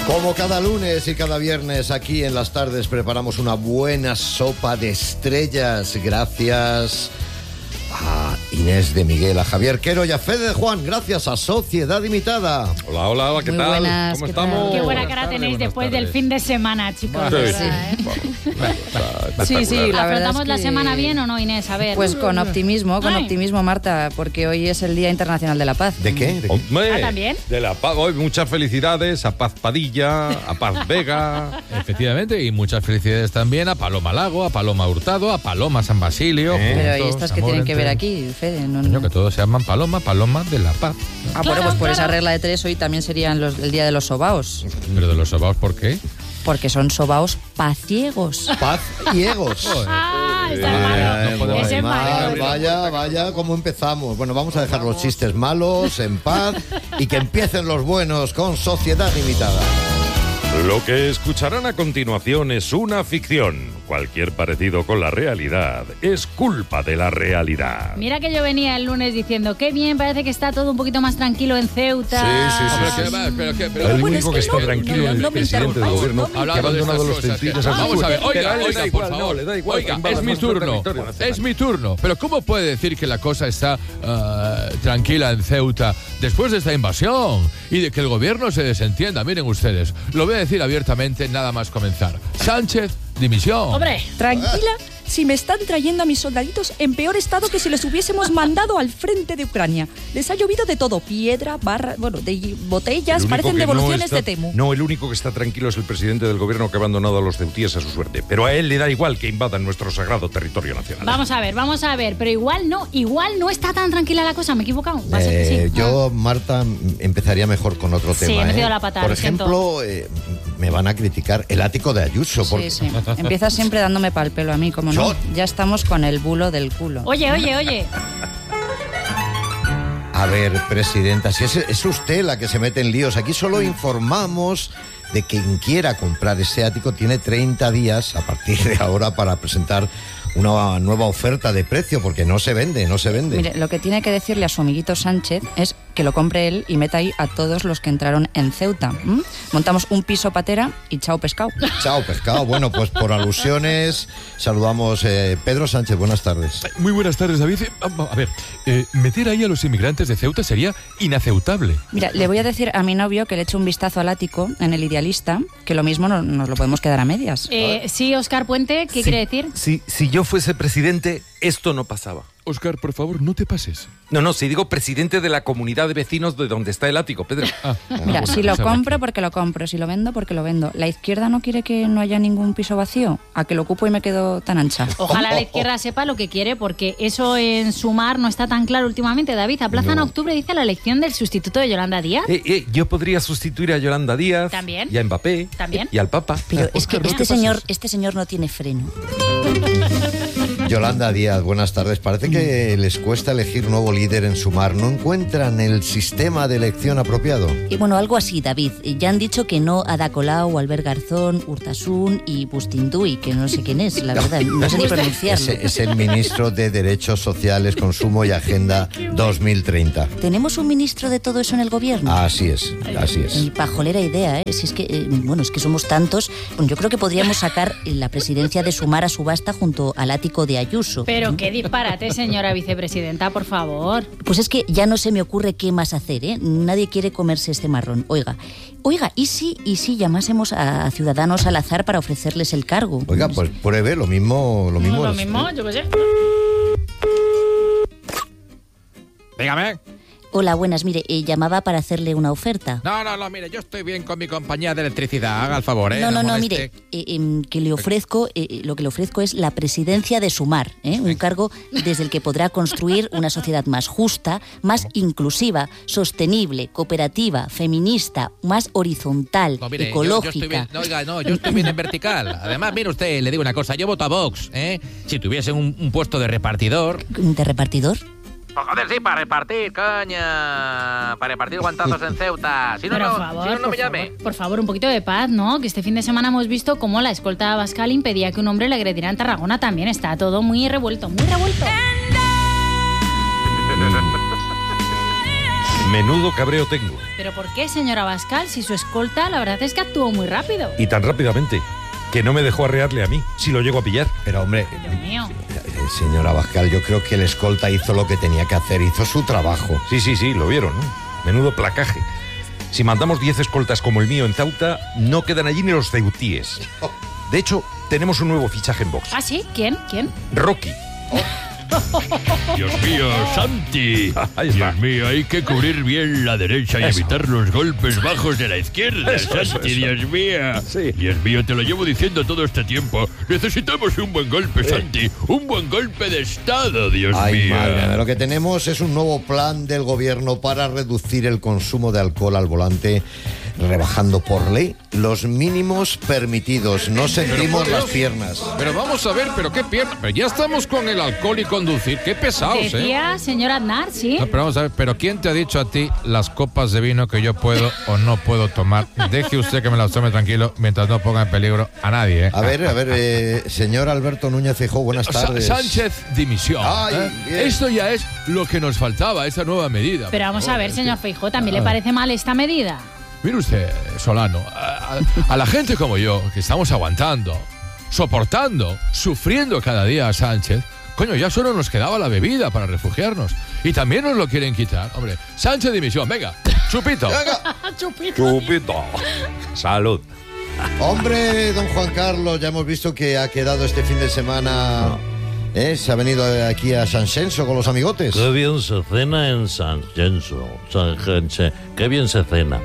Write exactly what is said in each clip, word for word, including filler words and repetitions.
Como cada lunes y cada viernes aquí en las tardes preparamos una buena sopa de estrellas gracias a Inés de Miguel, a Javier Quero y a Fede de Juan, gracias a Sociedad Limitada. Hola, hola, hola, ¿qué Muy tal? buenas, ¿Cómo ¿qué estamos? tal? Qué buena Buenas cara tardes, tenéis buenas después tardes. del fin de semana, chicos. Sí, de sí. verdad, ¿eh? Sí, sí, la verdad ¿Afrontamos es la que- semana bien o no, Inés? A ver. Pues con optimismo, con Ay. optimismo, Marta, porque hoy es el Día Internacional de la Paz. ¿De qué? ¿De qué? Hombre, Ah, ¿también? De la Paz. Hoy muchas felicidades a Paz Padilla, a Paz Vega. Efectivamente, y muchas felicidades también a Paloma Lago, a Paloma Hurtado, a Paloma San Basilio. Eh. Pero ¿y juntos, estas que amor tienen que ver entre- aquí, Fede? No, Coño, no. que todos se llaman Paloma, Paloma de la Paz. Ah, bueno, Claro, pues por esa claro. regla de tres hoy también serían los, el Día de los Sobaos, Pero de los sobaos, ¿por qué? porque son sobaos paciegos. Paz y egos. Ah, está Eh, malo. no podemos- Ese es mal, malo. vaya, vaya, cómo empezamos. Bueno, vamos a dejar los chistes malos en paz y que empiecen los buenos con Sociedad Limitada. Lo que escucharán a continuación es una ficción. Cualquier parecido con la realidad es culpa de la realidad. Mira que yo venía el lunes diciendo, qué bien, parece que está todo un poquito más tranquilo en Ceuta. Sí, sí, sí, Hombre, sí. ¿qué va? Pero, ¿qué? Pero- El ¿cómo único que es está no- tranquilo no- es el no me presidente del interrumpas, gobierno, no que me ha hablando de abandonado estas los cosas, centillos que- a su Vamos a ver, suerte. oiga, Pero a él le oiga, da por igual, favor. no, le da igual que Oiga, invadan es mi nuestro turno, territorio nacional. es mi turno. Pero ¿cómo puede decir que la cosa está ah, tranquila en Ceuta después de esta invasión y de que el gobierno se desentienda? Miren ustedes, lo voy a decir abiertamente nada más comenzar. Sánchez, dimisión. Hombre, Tranquila, si me están trayendo a mis soldaditos en peor estado que si les hubiésemos mandado al frente de Ucrania. Les ha llovido de todo, piedra, barra, bueno, de botellas, El único parecen que no devoluciones está- de Temu. No, el único que está tranquilo es el presidente del gobierno que ha abandonado a los ceutíes a su suerte. Pero a él le da igual que invadan nuestro sagrado territorio nacional. vamos a ver, vamos a ver. Pero igual no, igual no está tan tranquila la cosa. ¿Me he equivocado? Va a ser que sí. Eh, yo, Marta, m- empezaría mejor con otro Sí, tema. he metido ¿eh? la pata, Por lo siento. ejemplo, eh, me van a criticar el ático de Ayuso. Porque Sí, sí. Empieza siempre dándome pal pelo a mí, como no. Yo- Ya estamos con el bulo del culo. Oye, oye, oye. A ver, presidenta, si es, es usted la que se mete en líos. Aquí solo informamos de que quien quiera comprar ese ático tiene treinta días a partir de ahora para presentar una nueva oferta de precio, porque no se vende, no se vende. Mire, lo que tiene que decirle a su amiguito Sánchez es que lo compre él y meta ahí a todos los que entraron en Ceuta. ¿m? Montamos un piso patera y chao pescado. Chao, pescado. Bueno, pues por alusiones saludamos. Eh, Pedro Sánchez, buenas tardes. Muy buenas tardes, David. Eh, A ver, eh, meter ahí a los inmigrantes de Ceuta sería inaceptable. Mira, le voy a decir a mi novio que le eche un vistazo al ático en el Idealista, que lo mismo no, nos lo podemos quedar a medias. Eh, sí, Óscar Puente, ¿qué Sí, quiere decir? Si, si yo fuese presidente, esto no pasaba. Óscar, por favor, no te pases. No, no, si digo presidente de la comunidad de vecinos de donde está el ático, Pedro. Ah, Mira, bueno, si lo esa compro, máquina. porque lo compro. Si lo vendo, porque lo vendo. ¿La izquierda no quiere que no haya ningún piso vacío? ¿A que lo ocupo y me quedo tan ancha? Ojalá la izquierda sepa lo que quiere, porque eso en Sumar no está tan claro últimamente. David, aplazan No. a octubre, dice, la elección del sustituto de Yolanda Díaz. Eh, eh, yo podría sustituir a Yolanda Díaz. También. Y a Mbappé. También. Y al Papa. Pero es que Óscar, no este te señor, pases. este señor no tiene freno. Yolanda Díaz, buenas tardes. Parece que les cuesta elegir nuevo líder en Sumar. ¿No encuentran el sistema de elección apropiado? Y bueno, algo así, David. Ya han dicho que no Ada Colau, Albert Garzón, Urtasun y Bustinduy, que no sé quién es, la verdad. No sé ni pronunciarlo. Es, es el ministro de Derechos Sociales, Consumo y Agenda dos mil treinta. ¿Tenemos un ministro de todo eso en el gobierno? Así es, así es. Y pajolera idea, ¿eh? Si es que, eh, bueno, es que somos tantos. Bueno, yo creo que podríamos sacar la presidencia de Sumar a subasta junto al ático de Ayuso. Pero qué disparate, señora vicepresidenta, por favor. Pues es que ya no se me ocurre qué más hacer, ¿eh? Nadie quiere comerse este marrón. Oiga, oiga, ¿y si, y si llamásemos a ciudadanos al azar para ofrecerles el cargo? Oiga, pues pruebe, lo mismo... Lo mismo, Lo es- mismo, yo qué sé. Dígame. Hola, buenas. Mire, eh, llamaba para hacerle una oferta. No, no, no, mire, yo estoy bien con mi compañía de electricidad. Haga el favor, ¿eh? No, no, no, moleste. mire, eh, em, que le ofrezco, eh, lo que le ofrezco es la presidencia de Sumar, ¿eh? Un cargo desde el que podrá construir una sociedad más justa, más inclusiva, sostenible, cooperativa, feminista, más horizontal, No, mire, yo- ecológica. Yo, estoy bien, no, oiga, no, yo estoy bien en vertical. Además, mire usted, le digo una cosa, yo voto a Vox, ¿eh? Si tuviese un, un puesto de repartidor... ¿De repartidor? Oh, joder, sí, para repartir, coña. Para repartir guantazos en Ceuta. Si no, Pero, no, por favor, si no, no por me llame. favor, por favor, un poquito de paz, ¿no? Que este fin de semana hemos visto cómo la escolta Abascal impedía que un hombre le agrediera en Tarragona. También está todo muy revuelto, muy revuelto. Menudo cabreo tengo. ¿Pero por qué, señora Abascal? Si su escolta, la verdad es que actuó muy rápido. Y tan rápidamente que no me dejó arrearle a mí, si lo llego a pillar. Pero hombre, Dios mío. eh, señora Abascal, yo creo que el escolta hizo lo que tenía que hacer, hizo su trabajo. Sí, sí, sí, lo vieron, ¿no? Menudo placaje. Si mandamos diez escoltas como el mío en Ceuta, no quedan allí ni los ceutíes. De hecho, tenemos un nuevo fichaje en Vox. ¿Ah, sí? ¿Quién? ¿Quién? Rocky. Dios mío, Santi. Ahí está. Dios mío, hay que cubrir bien la derecha y Eso. evitar los golpes bajos de la izquierda. Eso, eso, Santi, eso. Dios mío. Sí. Dios mío, te lo llevo diciendo todo este tiempo. Necesitamos un buen golpe, Santi. Un buen golpe de Estado, Dios Ay, mío. madre, lo que tenemos es un nuevo plan del gobierno para reducir el consumo de alcohol al volante, rebajando por ley los mínimos permitidos. No sentimos las piernas. Pero vamos a ver, pero qué pierna. Pero ya estamos con el alcohol y conducir. Qué pesados, ¿eh? Decía señor Aznar, ¿sí? No, pero vamos a ver, pero ¿quién te ha dicho a ti las copas de vino que yo puedo o no puedo tomar? Deje usted que me las tome tranquilo mientras no ponga en peligro a nadie, ¿eh? A ver, a ver, eh, señor Alberto Núñez Feijóo, buenas Sa- tardes. Sánchez, dimisión. Ay, ¿eh? bien. Esto ya es lo que nos faltaba, esa nueva medida. Pero vamos a ver, señor Feijóo, ¿también Ah. le parece mal esta medida? Mire usted, Solano, a, a- a la gente como yo, que estamos aguantando, soportando, sufriendo cada día a Sánchez, coño, ya solo nos quedaba la bebida para refugiarnos. Y también nos lo quieren quitar. Hombre, Sánchez dimisión, venga, chupito. Chupito. Salud. Hombre, don Juan Carlos, ya hemos visto que ha quedado este fin de semana. ¿eh? Se ha venido aquí a San Censo con los amigotes. Qué bien se cena en San Censo. San Censo. Qué bien se cena.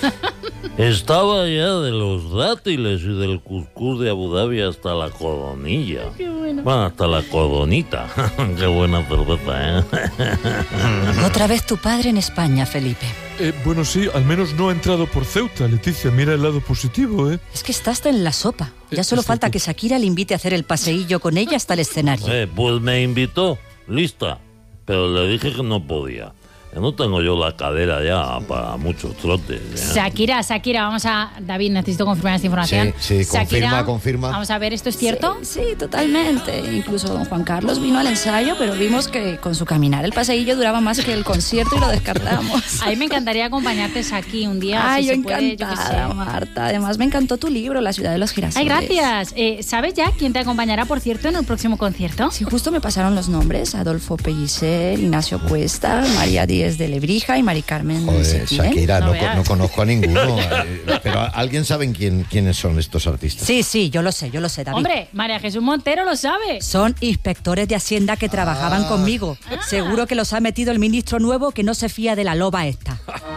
Estaba ya de los dátiles y del cuscús de Abu Dhabi hasta la codonilla. Qué bueno. Bueno, hasta la codonita. Qué buena cerveza, ¿eh? Otra vez tu padre en España, Felipe. Eh, bueno, sí, al menos no ha entrado por Ceuta, Leticia. Mira el lado positivo, ¿eh? Es que está hasta en la sopa. Ya solo falta que Shakira le invite a hacer el paseillo con ella hasta el escenario. Eh, pues me invitó, lista. Pero le dije que no podía. Que no tengo yo la cadera ya para muchos trotes. ¿ya? Shakira, Shakira, vamos a... David, necesito confirmar esta información. Sí, sí, confirma, Shakira, confirma. Vamos a ver, ¿esto es cierto? Sí, sí, totalmente. Incluso don Juan Carlos vino al ensayo, pero vimos que con su caminar el paseillo duraba más que el concierto y lo descartamos. A mí me encantaría acompañarte aquí un día. Ay, si yo se puede, yo qué encantada, sé. Marta. Además, me encantó tu libro, La ciudad de los Ay, girasoles. gracias. Eh, ¿Sabes ya quién te acompañará, por cierto, en el próximo concierto? Sí, justo me pasaron los nombres. Adolfo Pellicer, Ignacio Cuesta, María Díez de Lebrija y Mari Carmen Joder, Setién. Shakira, No no, veas. no conozco a ninguno. eh, Pero ¿alguien sabe quién, quiénes son estos artistas? Sí, sí, yo lo sé, yo lo sé, David. Hombre, María Jesús Montero lo sabe. Son inspectores de Hacienda que trabajaban Ah. conmigo. Seguro que los ha metido el ministro nuevo que no se fía de la loba esta.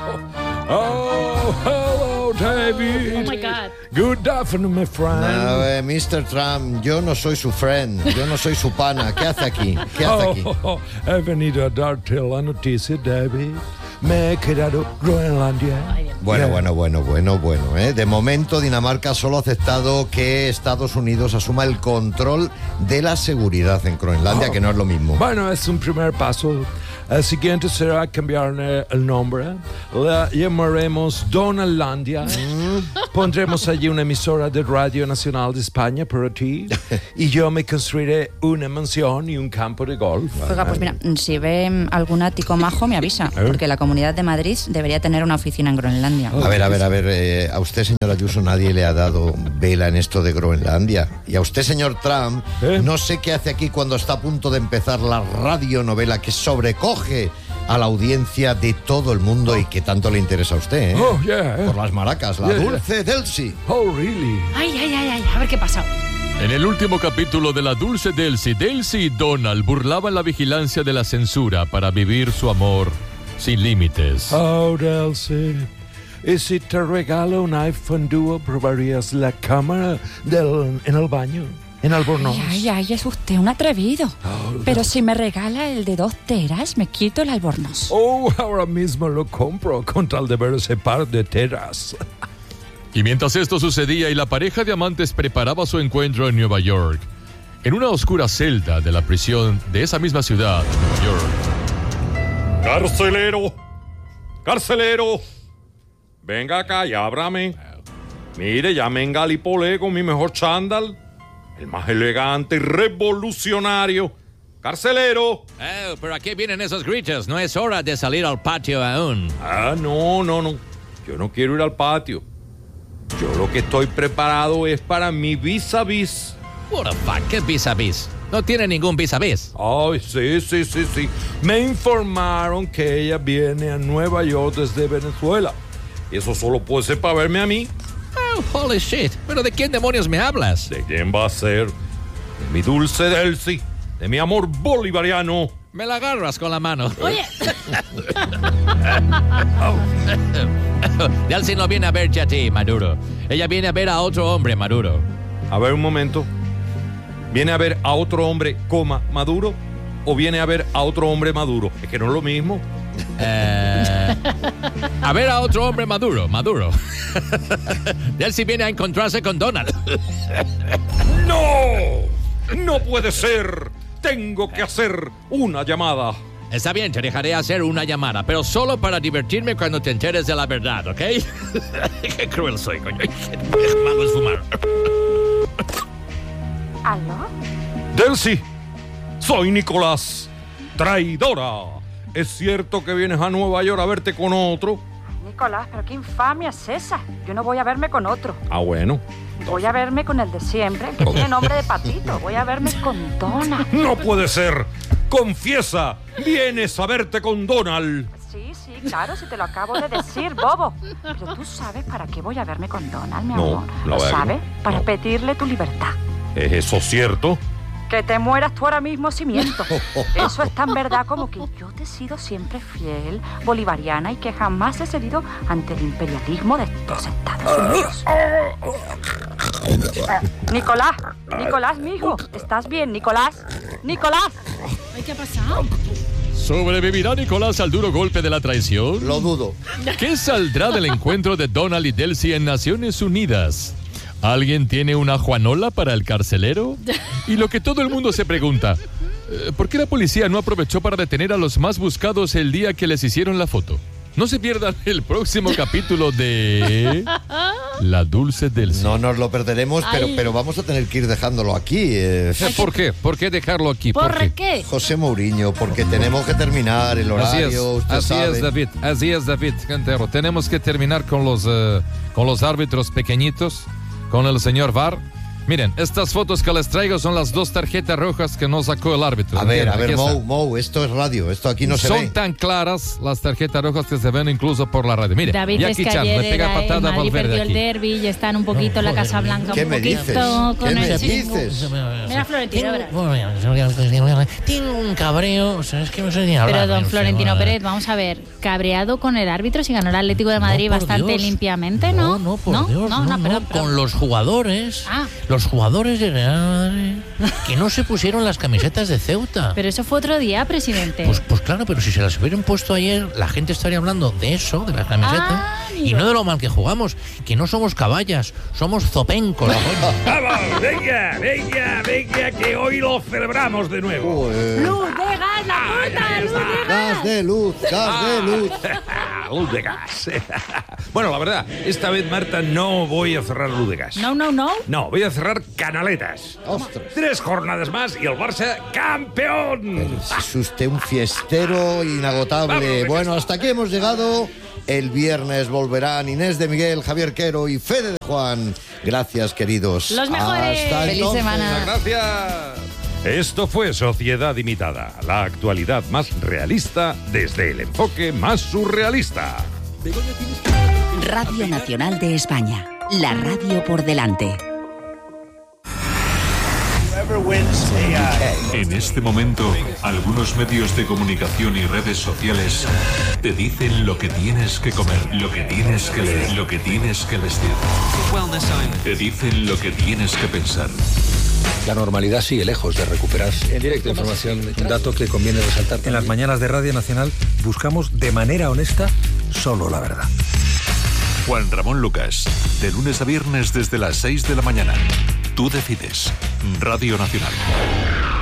Oh, hello, David. Oh my God. Good afternoon, my friend. No, eh, mister Trump, yo no soy su friend, yo no soy su pana. ¿Qué hace aquí? ¿Qué hace aquí? Oh, oh, oh, he venido a darte la noticia, David. Me he quedado Groenlandia. Bueno, Yeah. bueno, bueno, bueno, bueno. ¿eh? De momento, Dinamarca solo ha aceptado que Estados Unidos asuma el control de la seguridad en Groenlandia, que no es lo mismo. Bueno, es un primer paso. El siguiente será cambiar eh, el nombre. La llamaremos Donaldlandia. Pondremos allí una emisora de Radio Nacional de España para ti. Y yo me construiré una mansión y un campo de golf. Oiga, pues mira, si ve algún ático majo, me avisa, porque la Comunidad de Madrid debería tener una oficina en Groenlandia. A ver, a ver, a ver, eh, a usted, señor Ayuso, nadie le ha dado vela en esto de Groenlandia. Y a usted, señor Trump, ¿Eh? no sé qué hace aquí cuando está a punto de empezar la radionovela que sobrecoge a la audiencia de todo el mundo y que tanto le interesa a usted, ¿eh? Oh, yeah. eh. Por las maracas, la Yeah, yeah. dulce Delcy. Oh, really? Ay, ay, ay, ay, a ver qué pasa. En el último capítulo de La Dulce Delcy, Delcy y Donald burlaban la vigilancia de la censura para vivir su amor sin límites. Oh, Delcy. Y si te regalo un iPhone Duo, ¿probarías la cámara del, en el baño? En Albornoz. Ay, ay, ay, es usted un atrevido. Pero si me regala el de dos teras, me quito el albornoz. Oh, ahora mismo lo compro con tal de ver ese par de teras. Y mientras esto sucedía y la pareja de amantes preparaba su encuentro en Nueva York, en una oscura celda de la prisión de esa misma ciudad, Nueva York. ¡Carcelero! ¡Carcelero! Venga acá y ábrame. Mire, ya me engalipolé con mi mejor chándal, el más elegante y revolucionario ¡Carcelero! Oh, pero ¿a qué vienen esos gritos? No es hora de salir al patio aún. Ah, no, no, no. Yo no quiero ir al patio. Yo lo que estoy preparado es para mi vis a vis. What the fuck, ¿qué vis a vis? No tiene ningún vis a vis. Ay, sí, sí, sí, sí. Me informaron que ella viene a Nueva York desde Venezuela. Eso solo puede ser para verme a mí. Oh, holy shit. ¿Pero de quién demonios me hablas? ¿De quién va a ser? De mi dulce Delcy. De mi amor bolivariano. Me la agarras con la mano. Oye. Delcy no viene a verte a ti, Maduro. Ella viene a ver a otro hombre, Maduro. A ver, un momento. ¿Viene a ver a otro hombre, coma, Maduro? ¿O viene a ver a otro hombre Maduro? Es que no es lo mismo. Eh, a ver a otro hombre Maduro, Maduro. Delcy viene a encontrarse con Donald. ¡No! ¡No puede ser! Tengo que hacer una llamada. Está bien, te dejaré hacer una llamada, pero solo para divertirme cuando te enteres de la verdad, ¿ok? Qué cruel soy, coño. Qué malo es fumar. ¿Aló? Delcy, soy Nicolás, traidora. ¿Es cierto que vienes a Nueva York a verte con otro? Nicolás, pero qué infamia es esa. Yo no voy a verme con otro. Ah, bueno. Voy a verme con el de siempre, que tiene nombre de patito. Voy a verme con Donald. ¡No puede ser! ¡Confiesa! ¡Vienes a verte con Donald! Sí, sí, claro, si te lo acabo de decir, bobo. Pero tú sabes para qué voy a verme con Donald, mi No, amor. la ¿Lo verdad que sabes? no. Para No. pedirle tu libertad. ¿Es eso cierto? Que te mueras tú ahora mismo si miento. Eso es tan verdad como que yo te he sido siempre fiel, bolivariana, y que jamás he cedido ante el imperialismo de estos Estados Unidos. Nicolás, Nicolás, mijo, ¿estás bien, Nicolás? Nicolás. Ay, ¿qué ha pasado? ¿Sobrevivirá Nicolás al duro golpe de la traición? Lo dudo. ¿Qué saldrá del encuentro de Donald y Delcy en Naciones Unidas? ¿Alguien tiene una Juanola para el carcelero? Y lo que todo el mundo se pregunta, ¿por qué la policía no aprovechó para detener a los más buscados el día que les hicieron la foto? No se pierdan el próximo capítulo de La Dulce Delcy. No nos lo perderemos, pero, Ay. pero vamos a tener que ir dejándolo aquí. eh. ¿Por qué? ¿Por qué dejarlo aquí? ¿Por qué? qué? José Mourinho, porque tenemos que terminar el Así es, horario, usted así sabe. es, David, así es, David Cantero. Tenemos que terminar con los, eh, con los árbitros pequeñitos, con el señor V A R. Miren, estas fotos que les traigo son las dos tarjetas rojas que nos sacó el árbitro. A ver, a ver, Aquí Mou, está. Mou, esto es radio, esto aquí no se Son ve. tan claras las tarjetas rojas que se ven incluso por la radio. Mire, David, y es aquí que Chan ayer le pega era el patada a Madrid Valverde perdió el aquí. derbi y están un poquito en la Casa Blanca, ¿Qué un me poquito dices? con ¿Qué me el dices? Mira, Florentino, verás. Tengo un cabreo, o sea, es que no sé ni hablar. Pero don no sé, Florentino bueno, Pérez, vamos a ver, cabreado con el árbitro si ganó el Atlético de Madrid por bastante Dios. limpiamente, ¿no? No, no, por Dios, no, no, no, perdón, perdón. con los jugadores, Ah. los jugadores de Real Madrid, que no se pusieron las camisetas de Ceuta. Pero eso fue otro día, presidente. Pues, pues claro, pero si se las hubieran puesto ayer, la gente estaría hablando de eso, de las camisetas, Ah, y amigo. no de lo mal que jugamos, que no somos caballas, somos zopencos. ¡Vamos! ¡Venga, venga, venga, que hoy lo celebramos de nuevo! ¡Luz de gas, la puta! ¡Luz de gas! Gas de luz, gas de luz. Luz de gas. Bueno, la verdad, esta vez, Marta, no voy a cerrar luz de gas. No, no, no. No, voy a cerrar canaletas. Ostras. Tres jornadas más y el Barça campeón. Es usted un fiestero inagotable. Vamos, Bueno, hasta aquí hemos llegado. El viernes volverán Inés de Miguel, Javier Quero y Fede de Juan. Gracias, queridos. Los mejores. Hasta Feliz entonces. semana. Gracias. Esto fue Sociedad Imitada, la actualidad más realista desde el enfoque más surrealista. Radio Nacional de España, la radio por delante. En este momento, algunos medios de comunicación y redes sociales te dicen lo que tienes que comer, lo que tienes que leer, lo que tienes que vestir. Te dicen lo que tienes que pensar. La normalidad sigue lejos de recuperarse. En directo, información, un dato que conviene resaltar. En las mañanas de Radio Nacional buscamos de manera honesta solo la verdad. Juan Ramón Lucas, de lunes a viernes desde las seis de la mañana. Tú decides. Radio Nacional.